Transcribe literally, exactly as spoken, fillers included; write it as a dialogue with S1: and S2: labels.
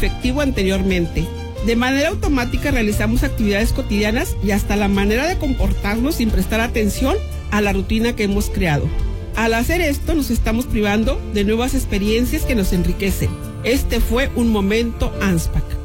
S1: efectivo anteriormente. De manera automática realizamos actividades cotidianas y hasta la manera de comportarnos sin prestar atención a la rutina que hemos creado. Al hacer esto nos estamos privando de nuevas experiencias que nos enriquecen. Este fue un momento ANSPAC.